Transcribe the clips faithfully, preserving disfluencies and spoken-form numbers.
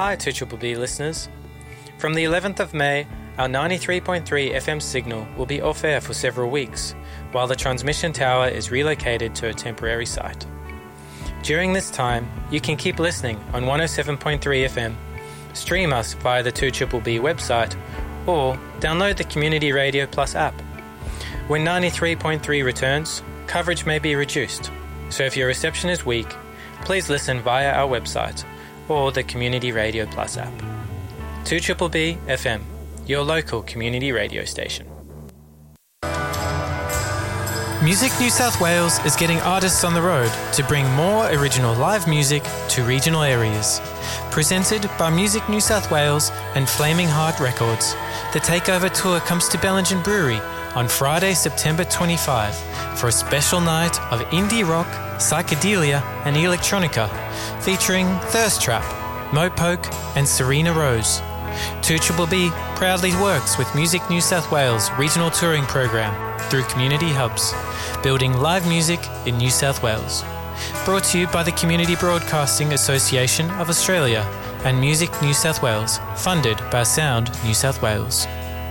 Hi two B B listeners. From the eleventh of May, our ninety-three point three F M signal will be off-air for several weeks, while the transmission tower is relocated to a temporary site. During this time, you can keep listening on one oh seven point three F M, stream us via the two B B website, or download the Community Radio Plus app. When ninety-three point three returns, coverage may be reduced, so if your reception is weak, please listen via our website or the Community Radio Plus app. two B B F M, your local community radio station. Music New South Wales is getting artists on the road to bring more original live music to regional areas. Presented by Music New South Wales and Flaming Heart Records, the Takeover Tour comes to Bellingen Brewery on Friday, September twenty-fifth for a special night of indie rock, psychedelia and electronica featuring Thirst Trap, Mopoke and Serena Rose. two B B proudly works with Music New South Wales regional touring program through community hubs, building live music in New South Wales. Brought to you by the Community Broadcasting Association of Australia and Music New South Wales, funded by Sound New South Wales.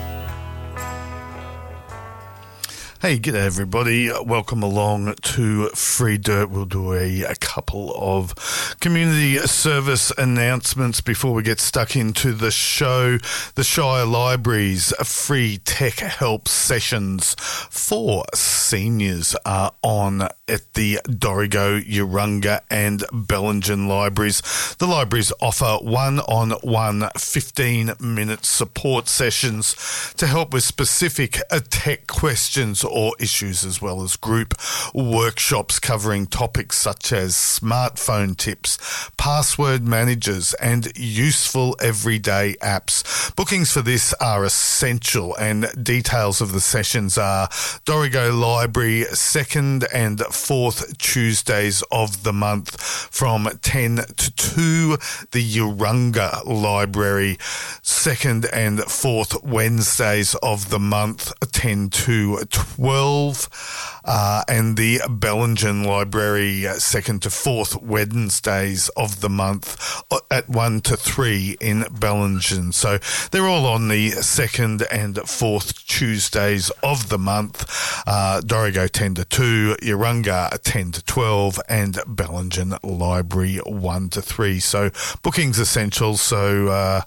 Hey, g'day everybody. Welcome along to Free Dirt. We'll do a, a couple of community service announcements before we get stuck into the show. The Shire Library's free tech help sessions for seniors are on at the Dorrigo, Urunga and Bellingen libraries. The libraries offer one-on-one fifteen-minute support sessions to help with specific tech questions or issues, as well as group workshops covering topics such as smartphone tips, password managers and useful everyday apps. Bookings for this are essential, and details of the sessions are Dorrigo Library, second and fourth Tuesdays of the month from ten to two, the Urunga Library, second and fourth Wednesdays of the month, ten to twelve, uh, and the Bellingen Library, uh, second to fourth Wednesdays of the month at one to three in Bellingen. So they're all on the second and fourth Tuesdays of the month. Uh, Dorrigo ten to two, Urunga ten to twelve, and Bellingen Library one to three. So bookings essential. So, uh,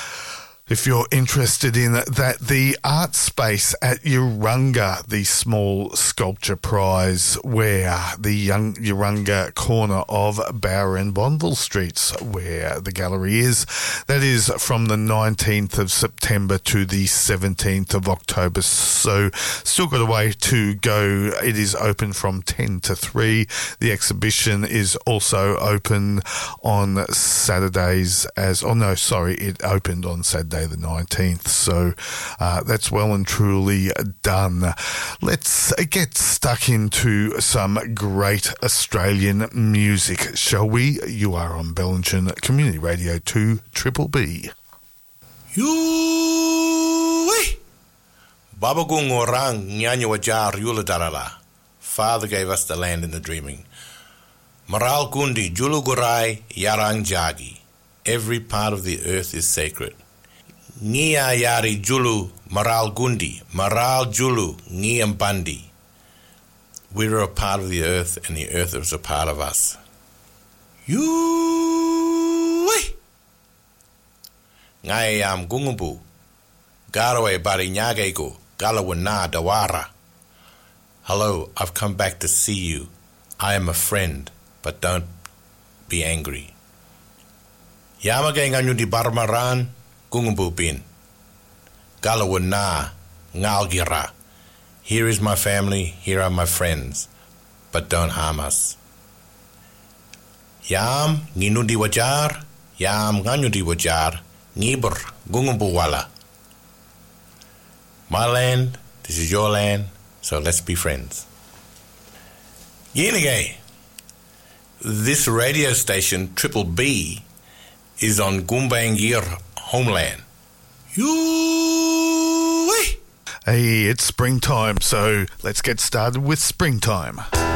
if you're interested in that, the art space at Urunga, the small sculpture prize, where the young Urunga corner of Bower and Bonville Streets, where the gallery is, that is from the nineteenth of September to the seventeenth of October. So still got a way to go. It is open from ten to three. The exhibition is also open on Saturdays as, oh no, sorry, it opened on Saturday the nineteenth, so uh, that's well and truly done. Let's get stuck into some great Australian music, shall we? You are on Bellingen Community Radio two B B. Yoo-wee! Babagung orang nyanyo wajar yula darala. Father gave us the land in the dreaming. Maral kundi julu gurai yarang jagi. Every part of the earth is sacred. Ngia yari julu maral gundi, maral julu ngiam bandi. We're a part of the earth, and the earth is a part of us. Yoo-wee! Ngai am gungumbu, garaway bari nyagego, galawana dawara. Hello, I've come back to see you. I am a friend, but don't be angry. Yamagay nganyo di barmaran, gungumbu bin. Galawana, ngalgira. Here is my family, here are my friends, but don't harm us. Yam nginundi wajar, yam nganyudi wajar, nibur gungumbu wala. My land, this is your land, so let's be friends. Yenigay, this radio station, Triple B, is on Gumbaynggirr homeland. Yoo-wee! Hey, it's springtime, so let's get started with Springtime.